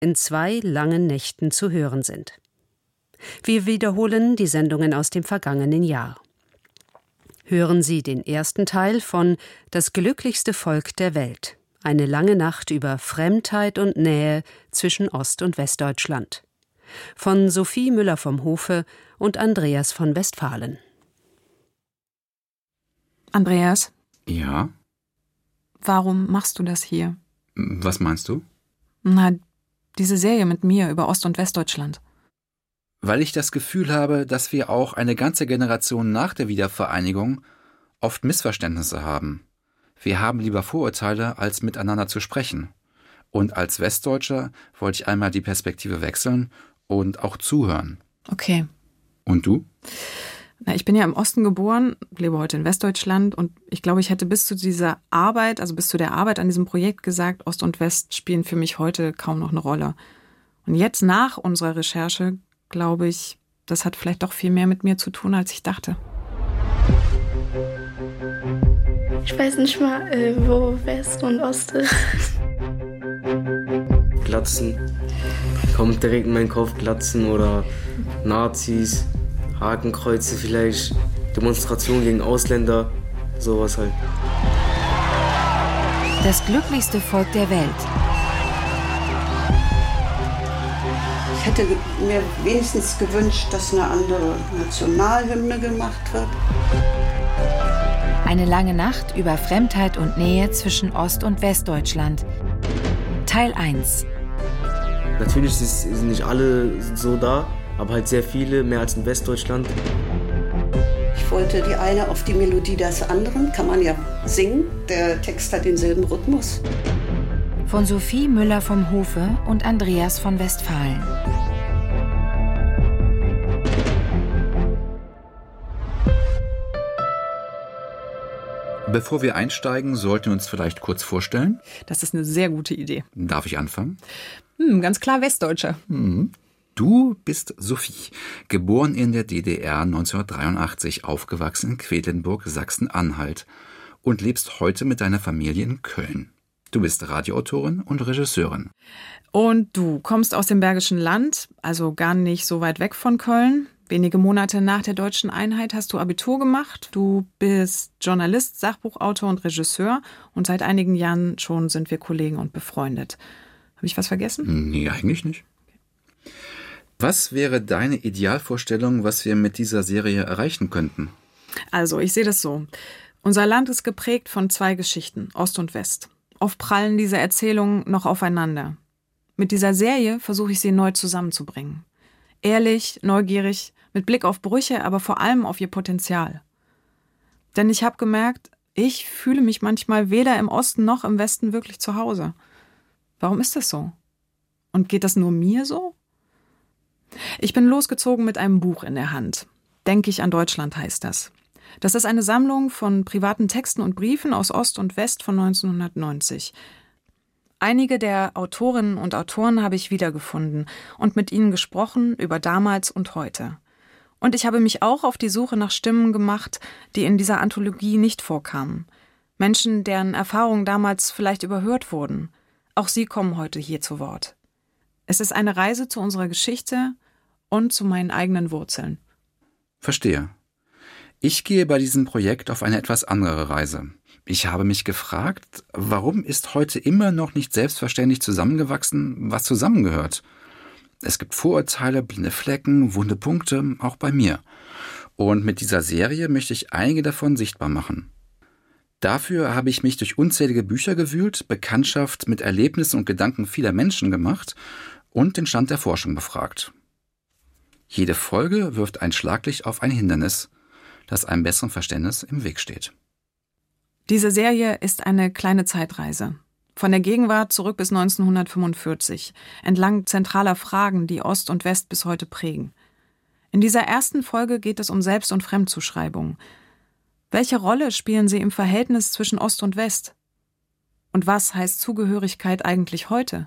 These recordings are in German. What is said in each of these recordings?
in 2 langen Nächten zu hören sind. Wir wiederholen die Sendungen aus dem vergangenen Jahr. Hören Sie den ersten Teil von Das glücklichste Volk der Welt. Eine lange Nacht über Fremdheit und Nähe zwischen Ost- und Westdeutschland. Von Sophie Müller vom Hofe und Andreas von Westfalen. Andreas? Ja? Warum machst du das hier? Was meinst du? Na, diese Serie mit mir über Ost- und Westdeutschland. Weil ich das Gefühl habe, dass wir auch eine ganze Generation nach der Wiedervereinigung oft Missverständnisse haben. Wir haben lieber Vorurteile, als miteinander zu sprechen. Und als Westdeutscher wollte ich einmal die Perspektive wechseln und auch zuhören. Okay. Und du? Na, ich bin ja im Osten geboren, lebe heute in Westdeutschland und ich glaube, ich hätte bis zu der Arbeit an diesem Projekt gesagt, Ost und West spielen für mich heute kaum noch eine Rolle. Und jetzt nach unserer Recherche glaube ich, das hat vielleicht doch viel mehr mit mir zu tun, als ich dachte. Ich weiß nicht mal, wo West und Ost ist. Glatzen. Kommt direkt in meinen Kopf, Glatzen oder Nazis, Hakenkreuze vielleicht, Demonstrationen gegen Ausländer, sowas halt. Das glücklichste Volk der Welt. Ich hätte mir wenigstens gewünscht, dass eine andere Nationalhymne gemacht wird. Eine lange Nacht über Fremdheit und Nähe zwischen Ost- und Westdeutschland. Teil 1. Natürlich sind nicht alle so da, aber halt sehr viele, mehr als in Westdeutschland. Ich wollte die eine auf die Melodie des anderen, kann man ja singen. Der Text hat denselben Rhythmus. Von Sophie Müller vom Hofe und Andreas von Westfalen. Bevor wir einsteigen, sollten wir uns vielleicht kurz vorstellen. Das ist eine sehr gute Idee. Darf ich anfangen? Ganz klar Westdeutscher. Du bist Sophie, geboren in der DDR 1983, aufgewachsen in Quedlinburg, Sachsen-Anhalt und lebst heute mit deiner Familie in Köln. Du bist Radioautorin und Regisseurin. Und du kommst aus dem Bergischen Land, also gar nicht so weit weg von Köln. Wenige Monate nach der deutschen Einheit hast du Abitur gemacht. Du bist Journalist, Sachbuchautor und Regisseur. Und seit einigen Jahren schon sind wir Kollegen und befreundet. Habe ich was vergessen? Nee, eigentlich nicht. Was wäre deine Idealvorstellung, was wir mit dieser Serie erreichen könnten? Also, ich sehe das so. Unser Land ist geprägt von 2 Geschichten, Ost und West. Oft prallen diese Erzählungen noch aufeinander. Mit dieser Serie versuche ich sie neu zusammenzubringen. Ehrlich, neugierig, mit Blick auf Brüche, aber vor allem auf ihr Potenzial. Denn ich habe gemerkt, ich fühle mich manchmal weder im Osten noch im Westen wirklich zu Hause. Warum ist das so? Und geht das nur mir so? Ich bin losgezogen mit einem Buch in der Hand. Denke ich an Deutschland heißt das. Das ist eine Sammlung von privaten Texten und Briefen aus Ost und West von 1990. Einige der Autorinnen und Autoren habe ich wiedergefunden und mit ihnen gesprochen über damals und heute. Und ich habe mich auch auf die Suche nach Stimmen gemacht, die in dieser Anthologie nicht vorkamen. Menschen, deren Erfahrungen damals vielleicht überhört wurden. Auch sie kommen heute hier zu Wort. Es ist eine Reise zu unserer Geschichte und zu meinen eigenen Wurzeln. Verstehe. Ich gehe bei diesem Projekt auf eine etwas andere Reise. Ich habe mich gefragt, warum ist heute immer noch nicht selbstverständlich zusammengewachsen, was zusammengehört? Es gibt Vorurteile, blinde Flecken, wunde Punkte, auch bei mir. Und mit dieser Serie möchte ich einige davon sichtbar machen. Dafür habe ich mich durch unzählige Bücher gewühlt, Bekanntschaft mit Erlebnissen und Gedanken vieler Menschen gemacht und den Stand der Forschung befragt. Jede Folge wirft ein Schlaglicht auf ein Hindernis, das einem besseren Verständnis im Weg steht. Diese Serie ist eine kleine Zeitreise. Von der Gegenwart zurück bis 1945, entlang zentraler Fragen, die Ost und West bis heute prägen. In dieser ersten Folge geht es um Selbst- und Fremdzuschreibung. Welche Rolle spielen sie im Verhältnis zwischen Ost und West? Und was heißt Zugehörigkeit eigentlich heute?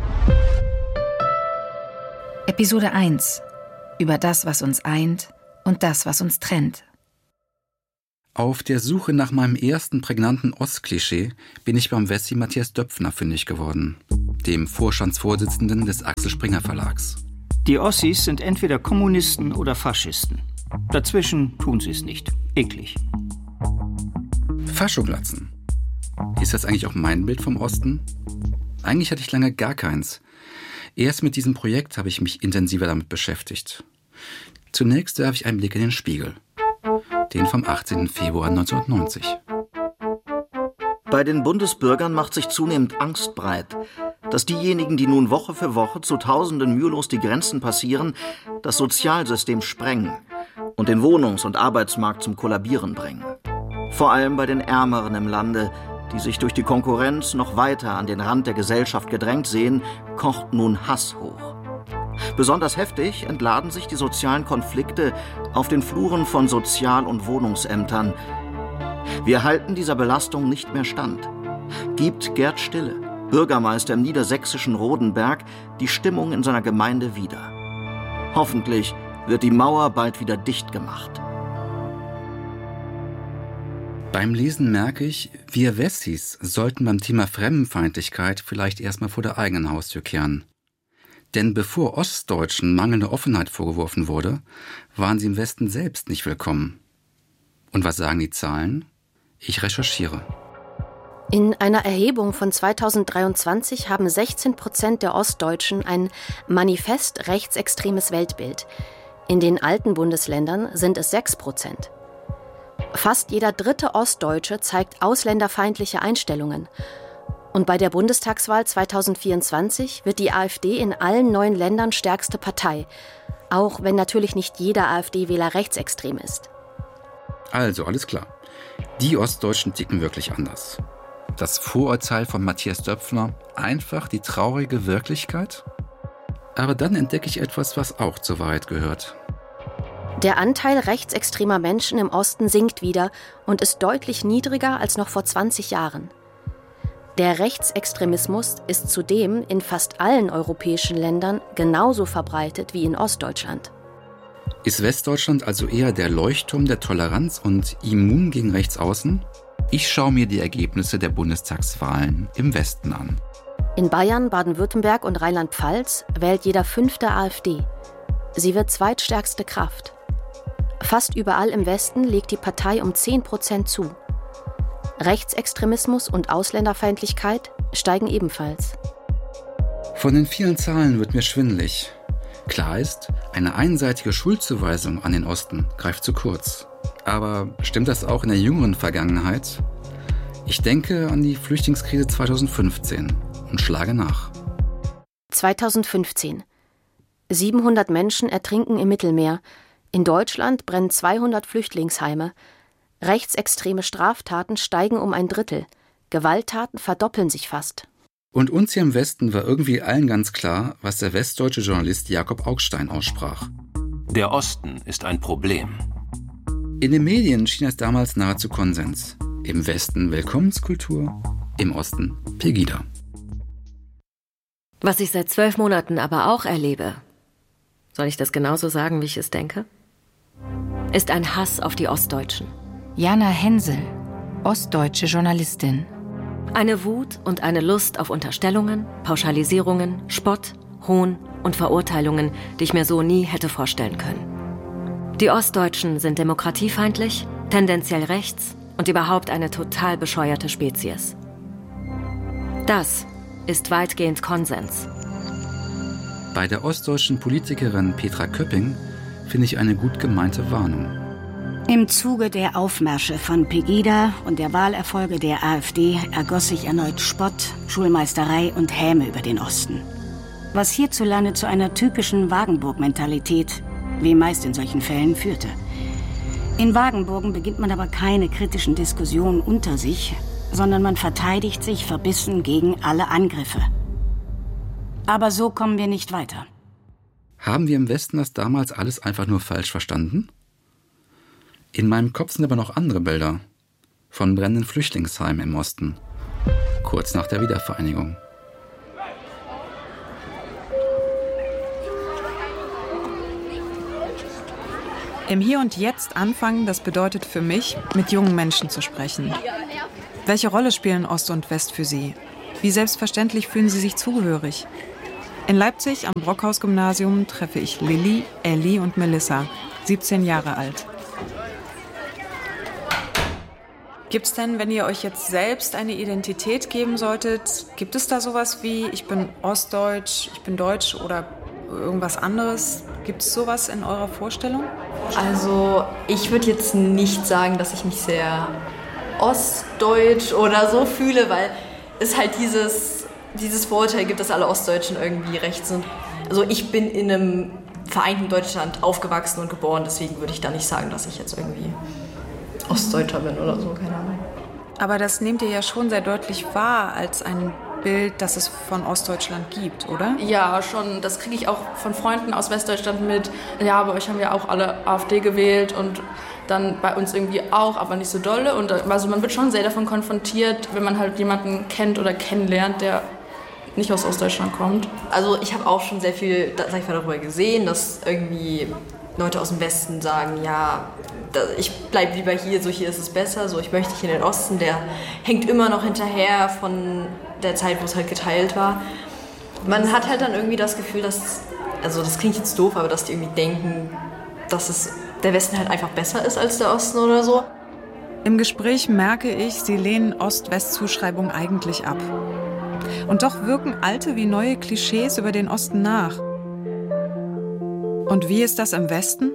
Episode 1. Über das, was uns eint und das, was uns trennt. Auf der Suche nach meinem ersten prägnanten Ostklischee bin ich beim Wessi Matthias Döpfner fündig geworden. dem Vorstandsvorsitzenden des Axel Springer Verlags. Die Ossis sind entweder Kommunisten oder Faschisten. Dazwischen tun sie es nicht. Eklig. Faschoglatzen. Ist das eigentlich auch mein Bild vom Osten? Eigentlich hatte ich lange gar keins. Erst mit diesem Projekt habe ich mich intensiver damit beschäftigt. Zunächst werfe ich einen Blick in den Spiegel. Den vom 18. Februar 1990. Bei den Bundesbürgern macht sich zunehmend Angst breit, dass diejenigen, die nun Woche für Woche zu Tausenden mühelos die Grenzen passieren, das Sozialsystem sprengen und den Wohnungs- und Arbeitsmarkt zum Kollabieren bringen. Vor allem bei den Ärmeren im Lande, die sich durch die Konkurrenz noch weiter an den Rand der Gesellschaft gedrängt sehen, kocht nun Hass hoch. Besonders heftig entladen sich die sozialen Konflikte auf den Fluren von Sozial- und Wohnungsämtern. Wir halten dieser Belastung nicht mehr stand, gibt Gerd Stille, Bürgermeister im niedersächsischen Rodenberg, die Stimmung in seiner Gemeinde wieder. Hoffentlich wird die Mauer bald wieder dicht gemacht. Beim Lesen merke ich, wir Wessis sollten beim Thema Fremdenfeindlichkeit vielleicht erstmal vor der eigenen Haustür kehren. Denn bevor Ostdeutschen mangelnde Offenheit vorgeworfen wurde, waren sie im Westen selbst nicht willkommen. Und was sagen die Zahlen? Ich recherchiere. In einer Erhebung von 2023 haben 16% der Ostdeutschen ein manifest rechtsextremes Weltbild. In den alten Bundesländern sind es 6%. Fast jeder dritte Ostdeutsche zeigt ausländerfeindliche Einstellungen. Und bei der Bundestagswahl 2024 wird die AfD in allen 9 Ländern stärkste Partei, auch wenn natürlich nicht jeder AfD-Wähler rechtsextrem ist. Also, alles klar. Die Ostdeutschen ticken wirklich anders. Das Vorurteil von Matthias Döpfner, einfach die traurige Wirklichkeit? Aber dann entdecke ich etwas, was auch zur Wahrheit gehört. Der Anteil rechtsextremer Menschen im Osten sinkt wieder und ist deutlich niedriger als noch vor 20 Jahren. Der Rechtsextremismus ist zudem in fast allen europäischen Ländern genauso verbreitet wie in Ostdeutschland. Ist Westdeutschland also eher der Leuchtturm der Toleranz und immun gegen Rechtsaußen? Ich schaue mir die Ergebnisse der Bundestagswahlen im Westen an. In Bayern, Baden-Württemberg und Rheinland-Pfalz wählt jeder 5. AfD. Sie wird zweitstärkste Kraft. Fast überall im Westen legt die Partei um 10% zu. Rechtsextremismus und Ausländerfeindlichkeit steigen ebenfalls. Von den vielen Zahlen wird mir schwindelig. Klar ist, eine einseitige Schuldzuweisung an den Osten greift zu kurz. Aber stimmt das auch in der jüngeren Vergangenheit? Ich denke an die Flüchtlingskrise 2015 und schlage nach. 2015. 700 Menschen ertrinken im Mittelmeer. In Deutschland brennen 200 Flüchtlingsheime. Rechtsextreme Straftaten steigen um 1/3. Gewalttaten verdoppeln sich fast. Und uns hier im Westen war irgendwie allen ganz klar, was der westdeutsche Journalist Jakob Augstein aussprach. Der Osten ist ein Problem. In den Medien schien es damals nahezu Konsens. Im Westen Willkommenskultur, im Osten Pegida. Was ich seit 12 Monaten aber auch erlebe, soll ich das genauso sagen, wie ich es denke, ist ein Hass auf die Ostdeutschen. Jana Hensel, ostdeutsche Journalistin. Eine Wut und eine Lust auf Unterstellungen, Pauschalisierungen, Spott, Hohn und Verurteilungen, die ich mir so nie hätte vorstellen können. Die Ostdeutschen sind demokratiefeindlich, tendenziell rechts und überhaupt eine total bescheuerte Spezies. Das ist weitgehend Konsens. Bei der ostdeutschen Politikerin Petra Köpping finde ich eine gut gemeinte Warnung. Im Zuge der Aufmärsche von Pegida und der Wahlerfolge der AfD ergoss sich erneut Spott, Schulmeisterei und Häme über den Osten. Was hierzulande zu einer typischen Wagenburg-Mentalität, wie meist in solchen Fällen, führte. In Wagenburgen beginnt man aber keine kritischen Diskussionen unter sich, sondern man verteidigt sich verbissen gegen alle Angriffe. Aber so kommen wir nicht weiter. Haben wir im Westen das damals alles einfach nur falsch verstanden? In meinem Kopf sind aber noch andere Bilder. Von brennenden Flüchtlingsheimen im Osten. Kurz nach der Wiedervereinigung. Im Hier und Jetzt anfangen, das bedeutet für mich, mit jungen Menschen zu sprechen. Welche Rolle spielen Ost und West für sie? Wie selbstverständlich fühlen sie sich zugehörig? In Leipzig am Brockhaus-Gymnasium treffe ich Lilly, Elli und Melissa, 17 Jahre alt. Gibt's denn, wenn ihr euch jetzt selbst eine Identität geben solltet, gibt es da sowas wie, ich bin ostdeutsch, ich bin deutsch oder irgendwas anderes? Gibt es sowas in eurer Vorstellung? Also ich würde jetzt nicht sagen, dass ich mich sehr ostdeutsch oder so fühle, weil es halt dieses Vorurteil gibt, dass alle Ostdeutschen irgendwie rechts sind. Also ich bin in einem vereinten Deutschland aufgewachsen und geboren, deswegen würde ich da nicht sagen, dass ich jetzt irgendwie Ostdeutscher bin oder so, keine Ahnung. Aber das nehmt ihr ja schon sehr deutlich wahr als ein Bild, das es von Ostdeutschland gibt, oder? Ja, schon. Das kriege ich auch von Freunden aus Westdeutschland mit. Ja, bei euch haben ja auch alle AfD gewählt und dann bei uns irgendwie auch, aber nicht so dolle. Und also man wird schon sehr davon konfrontiert, wenn man halt jemanden kennt oder kennenlernt, der nicht aus Ostdeutschland kommt. Also ich habe auch schon sehr viel, sag ich mal, darüber gesehen, dass irgendwie Leute aus dem Westen sagen, ja, ich bleib lieber hier, so hier ist es besser, so ich möchte nicht in den Osten, der hängt immer noch hinterher von der Zeit, wo es halt geteilt war. Man hat halt dann irgendwie das Gefühl, dass, also das klingt jetzt doof, aber dass die irgendwie denken, dass der Westen halt einfach besser ist als der Osten oder so. Im Gespräch merke ich, sie lehnen Ost-West-Zuschreibungen eigentlich ab. Und doch wirken alte wie neue Klischees über den Osten nach. Und wie ist das im Westen?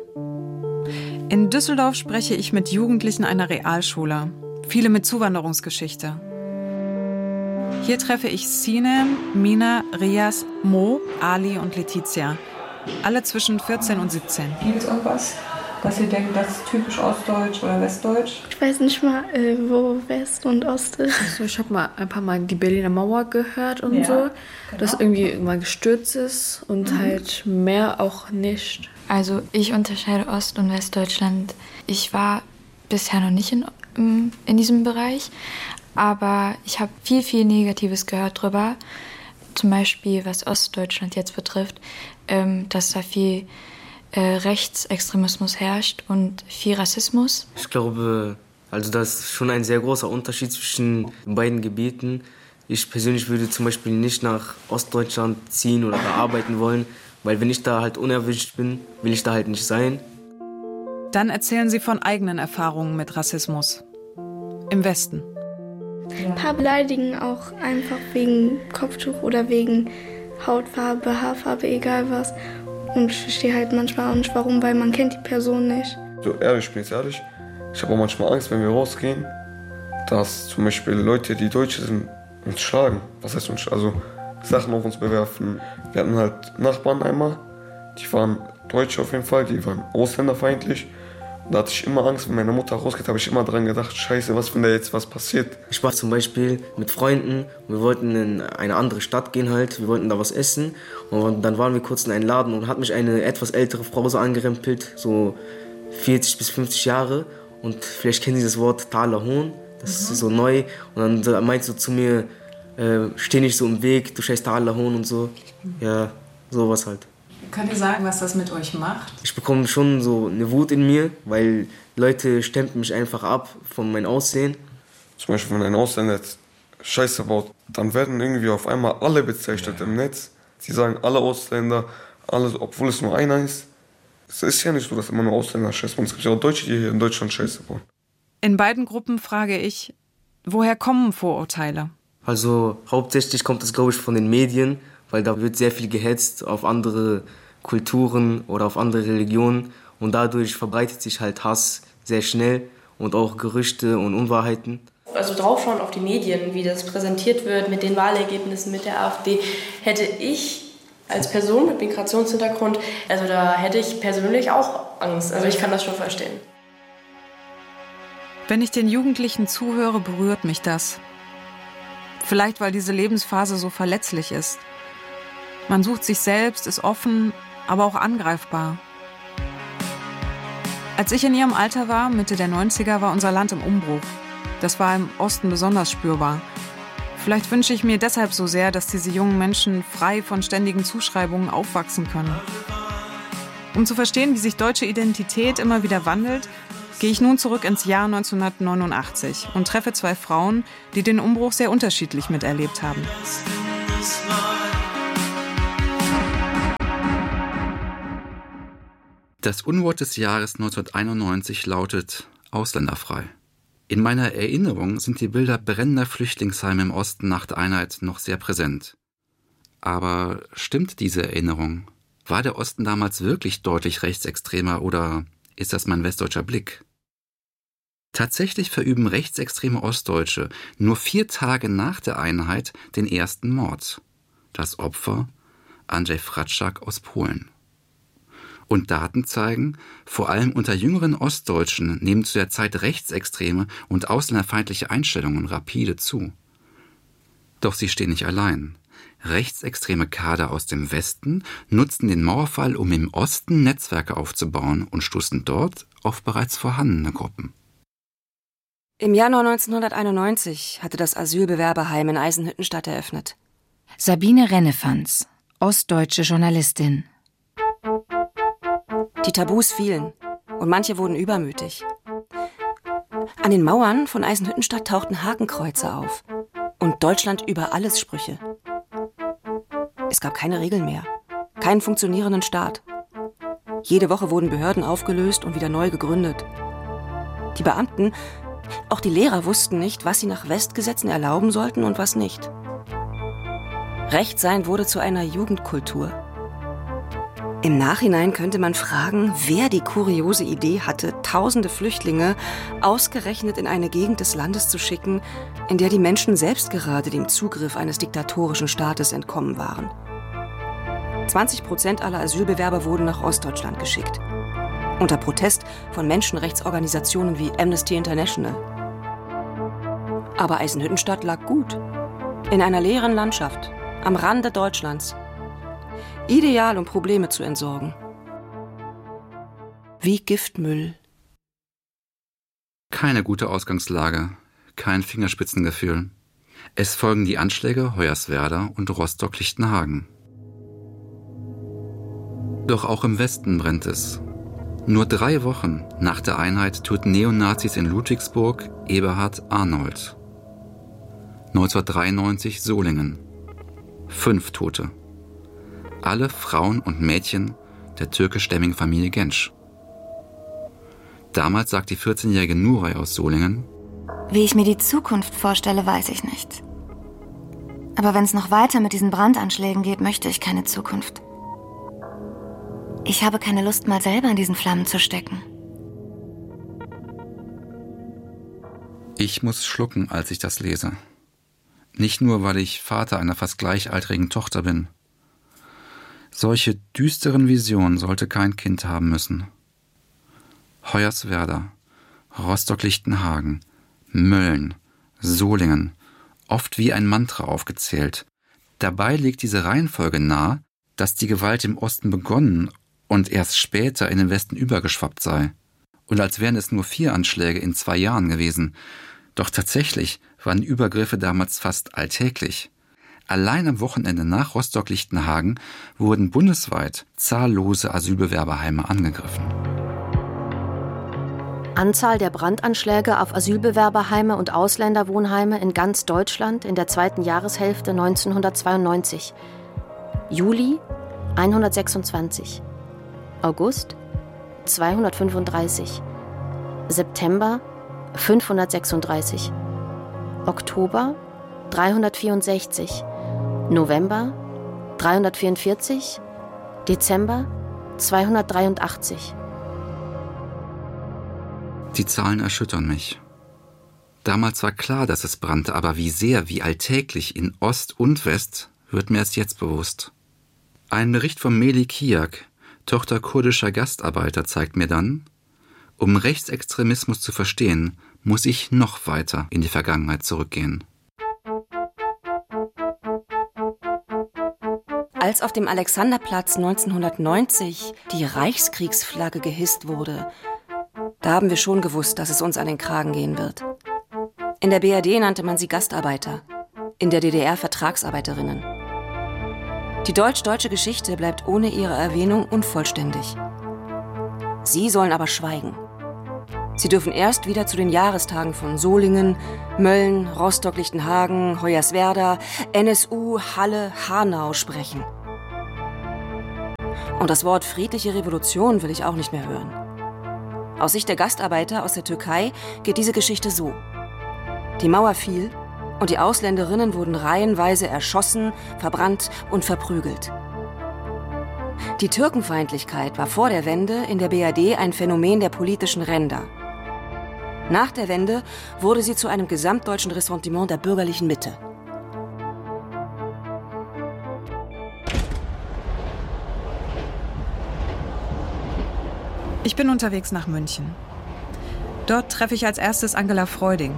In Düsseldorf spreche ich mit Jugendlichen einer Realschule, viele mit Zuwanderungsgeschichte. Hier treffe ich Sinem, Mina, Rias, Mo, Ali und Letizia, alle zwischen 14 und 17. Gibt es irgendwas, was ihr denkt, das ist typisch ostdeutsch oder westdeutsch? Ich weiß nicht mal, wo West und Ost ist. Also ich habe mal ein paar Mal die Berliner Mauer gehört und so, genau. Dass irgendwie irgendwann gestürzt ist und halt mehr auch nicht. Also ich unterscheide Ost- und Westdeutschland. Ich war bisher noch nicht in diesem Bereich, aber ich habe viel Negatives gehört drüber. Zum Beispiel, was Ostdeutschland jetzt betrifft, dass da viel Rechtsextremismus herrscht und viel Rassismus. Ich glaube, also das ist schon ein sehr großer Unterschied zwischen den beiden Gebieten. Ich persönlich würde zum Beispiel nicht nach Ostdeutschland ziehen oder da arbeiten wollen, weil wenn ich da halt unerwünscht bin, will ich da halt nicht sein. Dann erzählen sie von eigenen Erfahrungen mit Rassismus. Im Westen. Ein paar beleidigen auch einfach wegen Kopftuch oder wegen Hautfarbe, Haarfarbe, egal was. Und ich verstehe halt manchmal auch nicht, warum, weil man kennt die Person nicht. So ehrlich, ich bin jetzt ehrlich, ich habe auch manchmal Angst, wenn wir rausgehen, dass zum Beispiel Leute, die Deutsche sind, uns schlagen. Was heißt uns? Also Sachen auf uns bewerfen. Wir hatten halt Nachbarn einmal, die waren Deutsche auf jeden Fall, die waren ausländerfeindlich. Da hatte ich immer Angst, wenn meine Mutter rausgeht, habe ich immer dran gedacht, scheiße, was, wenn da jetzt was passiert. Ich war zum Beispiel mit Freunden und wir wollten in eine andere Stadt gehen halt, wir wollten da was essen und dann waren wir kurz in einem Laden und hat mich eine etwas ältere Frau so angerempelt, so 40 bis 50 Jahre und vielleicht kennen Sie das Wort Taler Hohn, das ist so neu und dann meint sie zu mir, steh nicht so im Weg, du scheiß Taler Hohn und so, ja, sowas halt. Könnt ihr sagen, was das mit euch macht? Ich bekomme schon so eine Wut in mir, weil Leute stempeln mich einfach ab von meinem Aussehen. Zum Beispiel, wenn ein Ausländer jetzt Scheiße baut, dann werden irgendwie auf einmal alle bezeichnet im Netz. Sie sagen alle Ausländer, alle, obwohl es nur einer ist. Es ist ja nicht so, dass immer nur Ausländer Scheiße bauen. Es gibt ja auch Deutsche, die hier in Deutschland Scheiße bauen. In beiden Gruppen frage ich, woher kommen Vorurteile? Also hauptsächlich kommt es, glaube ich, von den Medien, weil da wird sehr viel gehetzt auf andere Kulturen oder auf andere Religionen und dadurch verbreitet sich halt Hass sehr schnell und auch Gerüchte und Unwahrheiten. Also draufschauen auf die Medien, wie das präsentiert wird mit den Wahlergebnissen, mit der AfD, hätte ich als Person mit Migrationshintergrund, also da hätte ich persönlich auch Angst. Also ich kann das schon verstehen. Wenn ich den Jugendlichen zuhöre, berührt mich das. Vielleicht, weil diese Lebensphase so verletzlich ist. Man sucht sich selbst, ist offen, aber auch angreifbar. Als ich in ihrem Alter war, Mitte der 90er, war unser Land im Umbruch. Das war im Osten besonders spürbar. Vielleicht wünsche ich mir deshalb so sehr, dass diese jungen Menschen frei von ständigen Zuschreibungen aufwachsen können. Um zu verstehen, wie sich deutsche Identität immer wieder wandelt, gehe ich nun zurück ins Jahr 1989 und treffe 2 Frauen, die den Umbruch sehr unterschiedlich miterlebt haben. Das Unwort des Jahres 1991 lautet ausländerfrei. In meiner Erinnerung sind die Bilder brennender Flüchtlingsheime im Osten nach der Einheit noch sehr präsent. Aber stimmt diese Erinnerung? War der Osten damals wirklich deutlich rechtsextremer oder ist das mein westdeutscher Blick? Tatsächlich verüben rechtsextreme Ostdeutsche nur 4 Tage nach der Einheit den ersten Mord. Das Opfer Andrzej Fratschak aus Polen. Und Daten zeigen, vor allem unter jüngeren Ostdeutschen nehmen zu der Zeit rechtsextreme und ausländerfeindliche Einstellungen rapide zu. Doch sie stehen nicht allein. Rechtsextreme Kader aus dem Westen nutzten den Mauerfall, um im Osten Netzwerke aufzubauen und stoßen dort auf bereits vorhandene Gruppen. Im Januar 1991 hatte das Asylbewerberheim in Eisenhüttenstadt eröffnet. Sabine Rennefanz, ostdeutsche Journalistin. Die Tabus fielen und manche wurden übermütig. An den Mauern von Eisenhüttenstadt tauchten Hakenkreuze auf und Deutschland über alles Sprüche. Es gab keine Regeln mehr, keinen funktionierenden Staat. Jede Woche wurden Behörden aufgelöst und wieder neu gegründet. Die Beamten, auch die Lehrer wussten nicht, was sie nach Westgesetzen erlauben sollten und was nicht. Rechtsein wurde zu einer Jugendkultur. Im Nachhinein könnte man fragen, wer die kuriose Idee hatte, tausende Flüchtlinge ausgerechnet in eine Gegend des Landes zu schicken, in der die Menschen selbst gerade dem Zugriff eines diktatorischen Staates entkommen waren. 20% aller Asylbewerber wurden nach Ostdeutschland geschickt. Unter Protest von Menschenrechtsorganisationen wie Amnesty International. Aber Eisenhüttenstadt lag gut. In einer leeren Landschaft, am Rande Deutschlands. Ideal, um Probleme zu entsorgen. Wie Giftmüll. Keine gute Ausgangslage, kein Fingerspitzengefühl. Es folgen die Anschläge Hoyerswerda und Rostock-Lichtenhagen. Doch auch im Westen brennt es. Nur 3 Wochen nach der Einheit töten Neonazis in Ludwigsburg Eberhard Arnold. 1993 Solingen. 5 Tote. Alle Frauen und Mädchen der türkischstämmigen Familie Gensch. Damals sagt die 14-jährige Nuray aus Solingen: Wie ich mir die Zukunft vorstelle, weiß ich nicht. Aber wenn es noch weiter mit diesen Brandanschlägen geht, möchte ich keine Zukunft. Ich habe keine Lust, mal selber in diesen Flammen zu stecken. Ich muss schlucken, als ich das lese. Nicht nur, weil ich Vater einer fast gleichaltrigen Tochter bin. Solche düsteren Visionen sollte kein Kind haben müssen. Hoyerswerda, Rostock-Lichtenhagen, Mölln, Solingen, oft wie ein Mantra aufgezählt. Dabei legt diese Reihenfolge nahe, dass die Gewalt im Osten begonnen und erst später in den Westen übergeschwappt sei. Und als wären es nur 4 Anschläge in 2 Jahren gewesen. Doch tatsächlich waren Übergriffe damals fast alltäglich. Allein am Wochenende nach Rostock-Lichtenhagen wurden bundesweit zahllose Asylbewerberheime angegriffen. Anzahl der Brandanschläge auf Asylbewerberheime und Ausländerwohnheime in ganz Deutschland in der 2. Jahreshälfte 1992. Juli 126. August 235. September 536. Oktober 364. November 344, Dezember 283. Die Zahlen erschüttern mich. Damals war klar, dass es brannte, aber wie sehr, wie alltäglich in Ost und West, wird mir erst jetzt bewusst. Ein Bericht von Melih Kiak, Tochter kurdischer Gastarbeiter, zeigt mir dann, um Rechtsextremismus zu verstehen, muss ich noch weiter in die Vergangenheit zurückgehen. Als auf dem Alexanderplatz 1990 die Reichskriegsflagge gehisst wurde, da haben wir schon gewusst, dass es uns an den Kragen gehen wird. In der BRD nannte man sie Gastarbeiter, in der DDR Vertragsarbeiterinnen. Die deutsch-deutsche Geschichte bleibt ohne ihre Erwähnung unvollständig. Sie sollen aber schweigen. Sie dürfen erst wieder zu den Jahrestagen von Solingen, Mölln, Rostock-Lichtenhagen, Hoyerswerda, NSU, Halle, Hanau sprechen. Und das Wort friedliche Revolution will ich auch nicht mehr hören. Aus Sicht der Gastarbeiter aus der Türkei geht diese Geschichte so. Die Mauer fiel und die Ausländerinnen wurden reihenweise erschossen, verbrannt und verprügelt. Die Türkenfeindlichkeit war vor der Wende in der BRD ein Phänomen der politischen Ränder. Nach der Wende wurde sie zu einem gesamtdeutschen Ressentiment der bürgerlichen Mitte. Ich bin unterwegs nach München. Dort treffe ich als erstes Angela Freuding.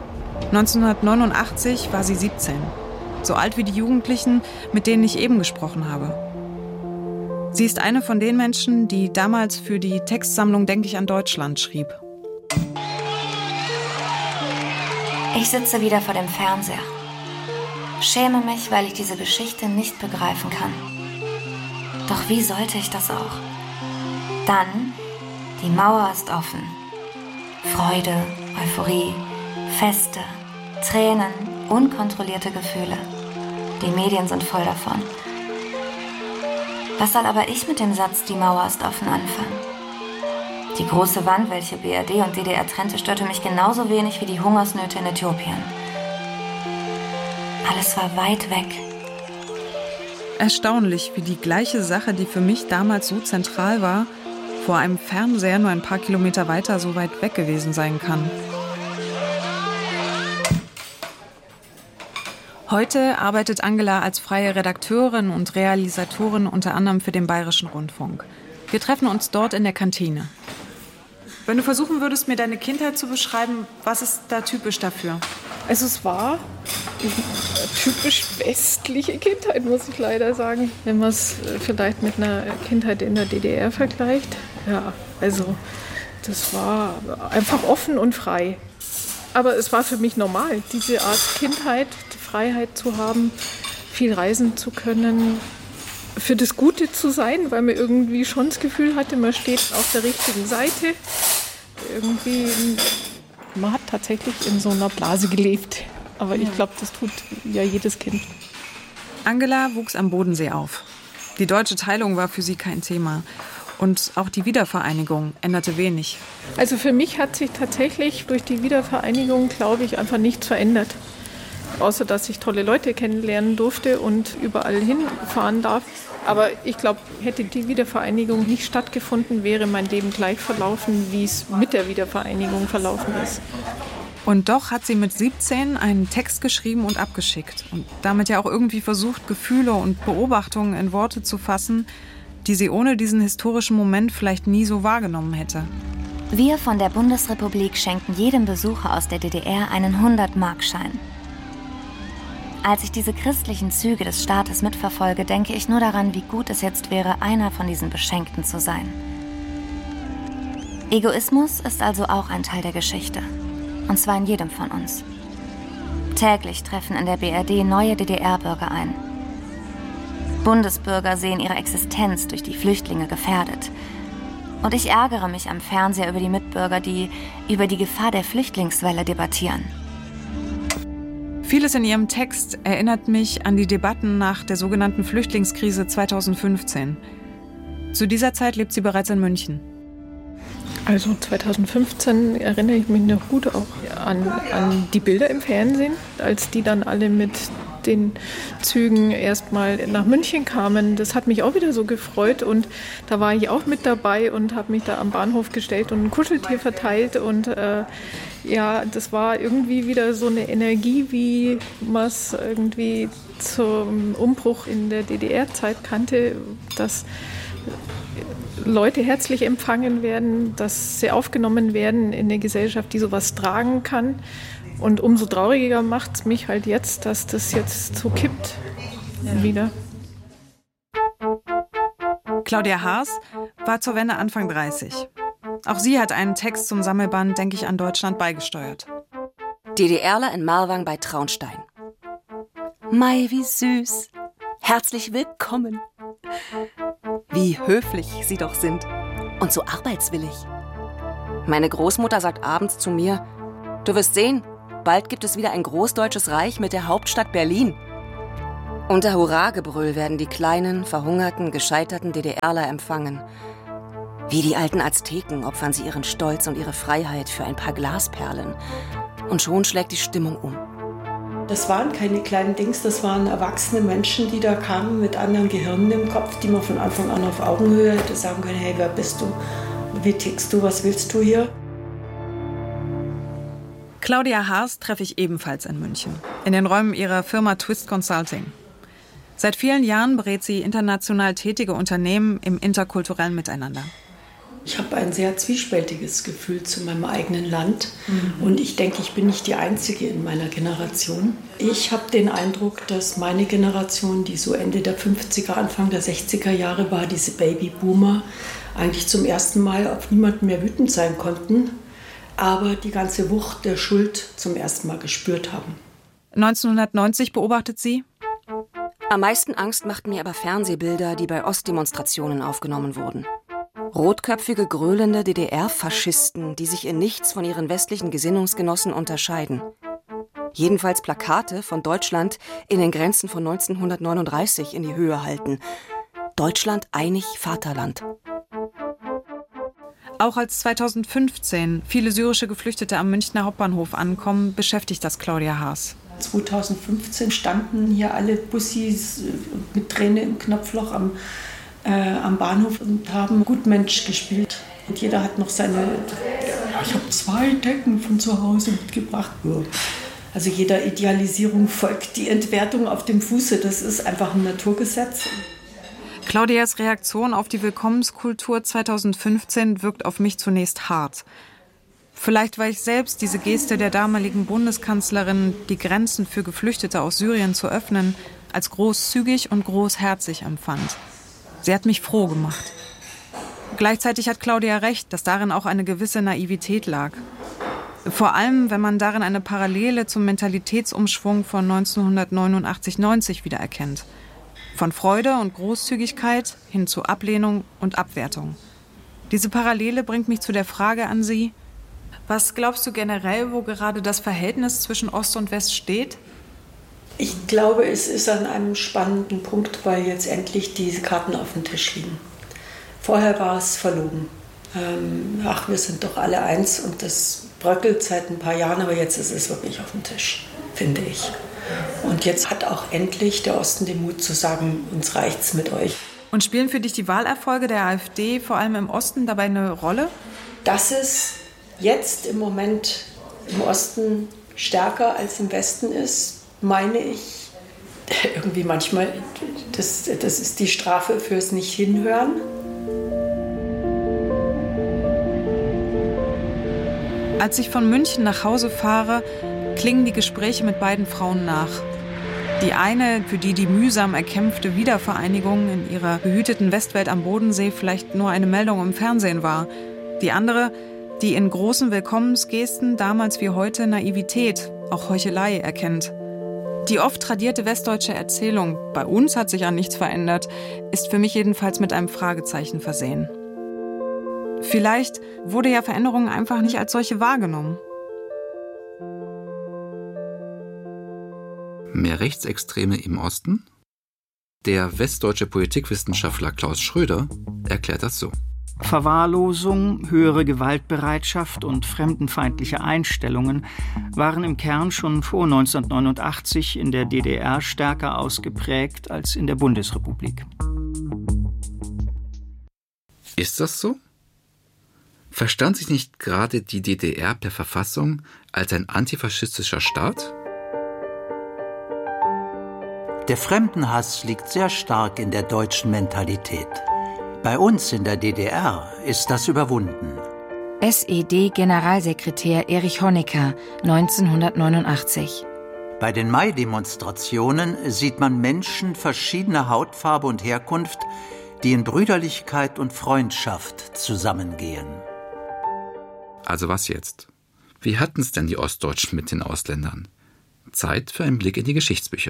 1989 war sie 17, so alt wie die Jugendlichen, mit denen ich eben gesprochen habe. Sie ist eine von den Menschen, die damals für die Textsammlung Denk ich an Deutschland schrieb. Ich sitze wieder vor dem Fernseher. Schäme mich, weil ich diese Geschichte nicht begreifen kann. Doch wie sollte ich das auch? Dann, die Mauer ist offen. Freude, Euphorie, Feste, Tränen, unkontrollierte Gefühle. Die Medien sind voll davon. Was soll aber ich mit dem Satz, die Mauer ist offen, anfangen? Die große Wand, welche BRD und DDR trennte, störte mich genauso wenig wie die Hungersnöte in Äthiopien. Alles war weit weg. Erstaunlich, wie die gleiche Sache, die für mich damals so zentral war, vor einem Fernseher nur ein paar Kilometer weiter so weit weg gewesen sein kann. Heute arbeitet Angela als freie Redakteurin und Realisatorin unter anderem für den Bayerischen Rundfunk. Wir treffen uns dort in der Kantine. Wenn du versuchen würdest, mir deine Kindheit zu beschreiben, was ist da typisch dafür? Also es war eine typisch westliche Kindheit, muss ich leider sagen. Wenn man es vielleicht mit einer Kindheit in der DDR vergleicht. Ja, also das war einfach offen und frei. Aber es war für mich normal, diese Art Kindheit, die Freiheit zu haben, viel reisen zu können, für das Gute zu sein, weil man irgendwie schon das Gefühl hatte, man steht auf der richtigen Seite. Irgendwie, man hat tatsächlich in so einer Blase gelebt. Aber ich glaube, das tut ja jedes Kind. Angela wuchs am Bodensee auf. Die deutsche Teilung war für sie kein Thema. Und auch die Wiedervereinigung änderte wenig. Also für mich hat sich tatsächlich durch die Wiedervereinigung, glaube ich, einfach nichts verändert. Außer, dass ich tolle Leute kennenlernen durfte und überall hinfahren darf. Aber ich glaube, hätte die Wiedervereinigung nicht stattgefunden, wäre mein Leben gleich verlaufen, wie es mit der Wiedervereinigung verlaufen ist. Und doch hat sie mit 17 einen Text geschrieben und abgeschickt. Und damit ja auch irgendwie versucht, Gefühle und Beobachtungen in Worte zu fassen, die sie ohne diesen historischen Moment vielleicht nie so wahrgenommen hätte. Wir von der Bundesrepublik schenken jedem Besucher aus der DDR einen 100-Markschein. Als ich diese christlichen Züge des Staates mitverfolge, denke ich nur daran, wie gut es jetzt wäre, einer von diesen Beschenkten zu sein. Egoismus ist also auch ein Teil der Geschichte. Und zwar in jedem von uns. Täglich treffen in der BRD neue DDR-Bürger ein. Bundesbürger sehen ihre Existenz durch die Flüchtlinge gefährdet. Und ich ärgere mich am Fernseher über die Mitbürger, die über die Gefahr der Flüchtlingswelle debattieren. Vieles in ihrem Text erinnert mich an die Debatten nach der sogenannten Flüchtlingskrise 2015. Zu dieser Zeit lebt sie bereits in München. Also 2015 erinnere ich mich noch gut auch an die Bilder im Fernsehen, als die dann alle mit den Zügen erstmal nach München kamen. Das hat mich auch wieder so gefreut und da war ich auch mit dabei und habe mich da am Bahnhof gestellt und ein Kuscheltier verteilt und ja, das war irgendwie wieder so eine Energie, wie man es irgendwie zum Umbruch in der DDR-Zeit kannte, dass Leute herzlich empfangen werden, dass sie aufgenommen werden in eine Gesellschaft, die sowas tragen kann. Und umso trauriger macht es mich halt jetzt, dass das jetzt so kippt wieder. Claudia Haas war zur Wende Anfang 30. Auch sie hat einen Text zum Sammelband Denk ich an Deutschland beigesteuert. DDRler in Marwang bei Traunstein. Mei, wie süß. Herzlich willkommen. Wie höflich sie doch sind und so arbeitswillig. Meine Großmutter sagt abends zu mir, du wirst sehen, bald gibt es wieder ein großdeutsches Reich mit der Hauptstadt Berlin. Unter Hurragebrüll werden die kleinen, verhungerten, gescheiterten DDRler empfangen. Wie die alten Azteken opfern sie ihren Stolz und ihre Freiheit für ein paar Glasperlen. Und schon schlägt die Stimmung um. Das waren keine kleinen Dings, das waren erwachsene Menschen, die da kamen mit anderen Gehirnen im Kopf, die man von Anfang an auf Augenhöhe hätte sagen können, hey, wer bist du? Wie tickst du? Was willst du hier? Claudia Haas treffe ich ebenfalls in München, in den Räumen ihrer Firma Twist Consulting. Seit vielen Jahren berät sie international tätige Unternehmen im interkulturellen Miteinander. Ich habe ein sehr zwiespältiges Gefühl zu meinem eigenen Land. Und ich denke, ich bin nicht die Einzige in meiner Generation. Ich habe den Eindruck, dass meine Generation, die so Ende der 50er, Anfang der 60er Jahre war, diese Babyboomer, eigentlich zum ersten Mal auf niemanden mehr wütend sein konnten, aber die ganze Wucht der Schuld zum ersten Mal gespürt haben. 1990 beobachtet sie: Am meisten Angst machten mir aber Fernsehbilder, die bei Ostdemonstrationen aufgenommen wurden. Rotköpfige, gröhlende DDR-Faschisten, die sich in nichts von ihren westlichen Gesinnungsgenossen unterscheiden. Jedenfalls Plakate von Deutschland in den Grenzen von 1939 in die Höhe halten. Deutschland einig Vaterland. Auch als 2015 viele syrische Geflüchtete am Münchner Hauptbahnhof ankommen, beschäftigt das Claudia Haas. 2015 standen hier alle Bussis mit Träne im Knopfloch am Bahnhof und haben Gutmensch gespielt. Und jeder hat noch seine, ich habe 2 Decken von zu Hause mitgebracht. Also jeder Idealisierung folgt die Entwertung auf dem Fuße. Das ist einfach ein Naturgesetz. Claudias Reaktion auf die Willkommenskultur 2015 wirkt auf mich zunächst hart. Vielleicht, weil ich selbst diese Geste der damaligen Bundeskanzlerin, die Grenzen für Geflüchtete aus Syrien zu öffnen, als großzügig und großherzig empfand. Sie hat mich froh gemacht. Gleichzeitig hat Claudia recht, dass darin auch eine gewisse Naivität lag. Vor allem, wenn man darin eine Parallele zum Mentalitätsumschwung von 1989-90 wiedererkennt. Von Freude und Großzügigkeit hin zu Ablehnung und Abwertung. Diese Parallele bringt mich zu der Frage an Sie: Was glaubst du generell, wo gerade das Verhältnis zwischen Ost und West steht? Ich glaube, es ist an einem spannenden Punkt, weil jetzt endlich diese Karten auf dem Tisch liegen. Vorher war es verlogen. Wir sind doch alle eins, und das bröckelt seit ein paar Jahren, aber jetzt ist es wirklich auf dem Tisch, finde ich. Und jetzt hat auch endlich der Osten den Mut zu sagen, uns reicht's mit euch. Und spielen für dich die Wahlerfolge der AfD vor allem im Osten dabei eine Rolle? Dass es jetzt im Moment im Osten stärker als im Westen ist, meine ich irgendwie manchmal, das ist die Strafe fürs Nicht-Hinhören. Als ich von München nach Hause fahre, klingen die Gespräche mit beiden Frauen nach. Die eine, für die die mühsam erkämpfte Wiedervereinigung in ihrer behüteten Westwelt am Bodensee vielleicht nur eine Meldung im Fernsehen war. Die andere, die in großen Willkommensgesten damals wie heute Naivität, auch Heuchelei erkennt. Die oft tradierte westdeutsche Erzählung, bei uns hat sich ja nichts verändert, ist für mich jedenfalls mit einem Fragezeichen versehen. Vielleicht wurde ja Veränderung einfach nicht als solche wahrgenommen. Mehr Rechtsextreme im Osten? Der westdeutsche Politikwissenschaftler Klaus Schröder erklärt das so. Verwahrlosung, höhere Gewaltbereitschaft und fremdenfeindliche Einstellungen waren im Kern schon vor 1989 in der DDR stärker ausgeprägt als in der Bundesrepublik. Ist das so? Verstand sich nicht gerade die DDR per Verfassung als ein antifaschistischer Staat? Der Fremdenhass liegt sehr stark in der deutschen Mentalität. Bei uns in der DDR ist das überwunden. SED-Generalsekretär Erich Honecker, 1989. Bei den Mai-Demonstrationen sieht man Menschen verschiedener Hautfarbe und Herkunft, die in Brüderlichkeit und Freundschaft zusammengehen. Also was jetzt? Wie hatten es denn die Ostdeutschen mit den Ausländern? Zeit für einen Blick in die Geschichtsbücher.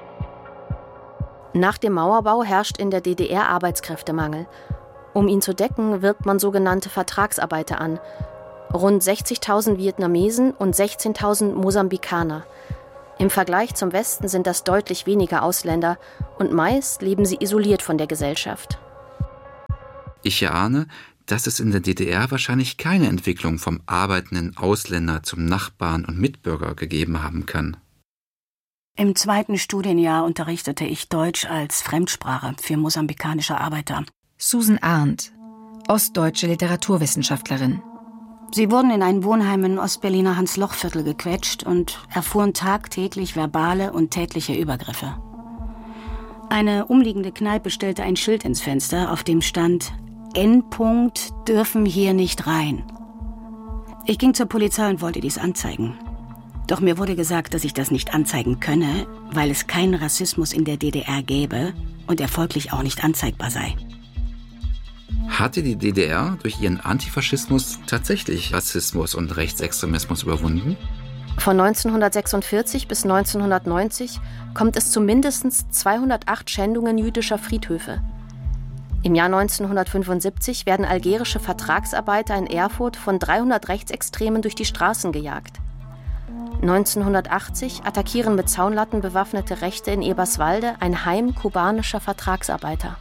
Nach dem Mauerbau herrscht in der DDR Arbeitskräftemangel. Um ihn zu decken, wirbt man sogenannte Vertragsarbeiter an. rund 60.000 Vietnamesen und 16.000 Mosambikaner. Im Vergleich zum Westen sind das deutlich weniger Ausländer und meist leben sie isoliert von der Gesellschaft. Ich erahne, dass es in der DDR wahrscheinlich keine Entwicklung vom arbeitenden Ausländer zum Nachbarn und Mitbürger gegeben haben kann. Im 2. Studienjahr unterrichtete ich Deutsch als Fremdsprache für mosambikanische Arbeiter. Susan Arndt, ostdeutsche Literaturwissenschaftlerin. Sie wurden in ein Wohnheim in Ostberliner Hans-Loch-Viertel gequetscht und erfuhren tagtäglich verbale und tätliche Übergriffe. Eine umliegende Kneipe stellte ein Schild ins Fenster, auf dem stand: N. dürfen hier nicht rein. Ich ging zur Polizei und wollte dies anzeigen. Doch mir wurde gesagt, dass ich das nicht anzeigen könne, weil es keinen Rassismus in der DDR gäbe und er folglich auch nicht anzeigbar sei. Hatte die DDR durch ihren Antifaschismus tatsächlich Rassismus und Rechtsextremismus überwunden? Von 1946 bis 1990 kommt es zu mindestens 208 Schändungen jüdischer Friedhöfe. Im Jahr 1975 werden algerische Vertragsarbeiter in Erfurt von 300 Rechtsextremen durch die Straßen gejagt. 1980 attackieren mit Zaunlatten bewaffnete Rechte in Eberswalde ein Heim kubanischer Vertragsarbeiter.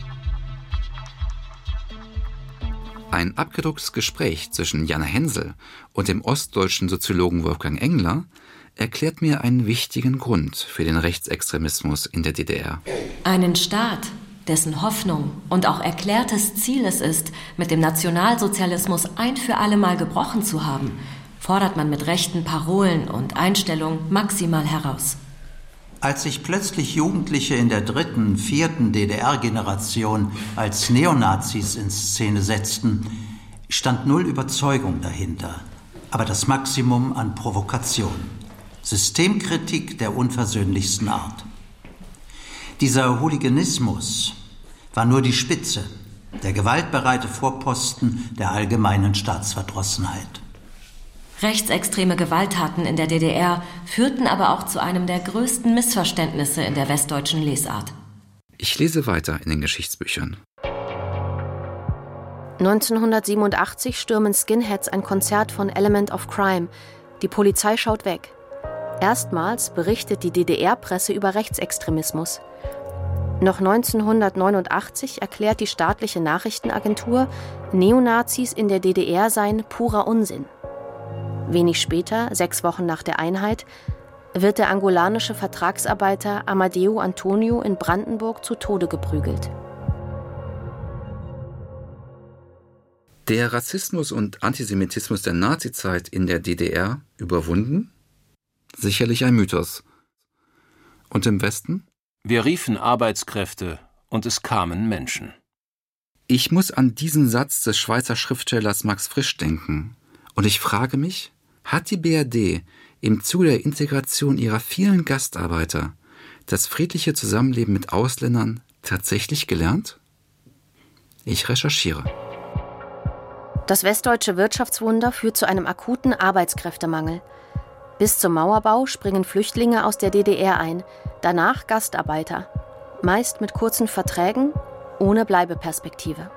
Ein abgedrucktes Gespräch zwischen Jana Hensel und dem ostdeutschen Soziologen Wolfgang Engler erklärt mir einen wichtigen Grund für den Rechtsextremismus in der DDR. Einen Staat, dessen Hoffnung und auch erklärtes Ziel es ist, mit dem Nationalsozialismus ein für alle Mal gebrochen zu haben, fordert man mit rechten Parolen und Einstellungen maximal heraus. Als sich plötzlich Jugendliche in der 3., 4. DDR-Generation als Neonazis in Szene setzten, stand null Überzeugung dahinter, aber das Maximum an Provokation. Systemkritik der unversöhnlichsten Art. Dieser Hooliganismus war nur die Spitze, der gewaltbereite Vorposten der allgemeinen Staatsverdrossenheit. Rechtsextreme Gewalttaten in der DDR führten aber auch zu einem der größten Missverständnisse in der westdeutschen Lesart. Ich lese weiter in den Geschichtsbüchern. 1987 stürmen Skinheads ein Konzert von Element of Crime. Die Polizei schaut weg. Erstmals berichtet die DDR-Presse über Rechtsextremismus. Noch 1989 erklärt die staatliche Nachrichtenagentur, Neonazis in der DDR seien purer Unsinn. Wenig später, 6 Wochen nach der Einheit, wird der angolanische Vertragsarbeiter Amadeu Antonio in Brandenburg zu Tode geprügelt. Der Rassismus und Antisemitismus der Nazizeit in der DDR überwunden? Sicherlich ein Mythos. Und im Westen? Wir riefen Arbeitskräfte und es kamen Menschen. Ich muss an diesen Satz des Schweizer Schriftstellers Max Frisch denken. Und ich frage mich, hat die BRD im Zuge der Integration ihrer vielen Gastarbeiter das friedliche Zusammenleben mit Ausländern tatsächlich gelernt? Ich recherchiere. Das westdeutsche Wirtschaftswunder führt zu einem akuten Arbeitskräftemangel. Bis zum Mauerbau springen Flüchtlinge aus der DDR ein, danach Gastarbeiter, meist mit kurzen Verträgen, ohne Bleibeperspektive.